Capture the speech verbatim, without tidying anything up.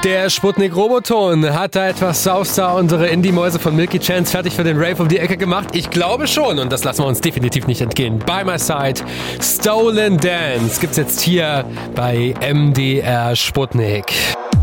Der Sputnik Roboton hat da etwas Sauster unsere Indie-Mäuse von Milky Chance fertig für den Rave um die Ecke gemacht? Ich glaube schon und das lassen wir uns definitiv nicht entgehen. By My Side, Stolen Dance gibt's jetzt hier bei M D R Sputnik.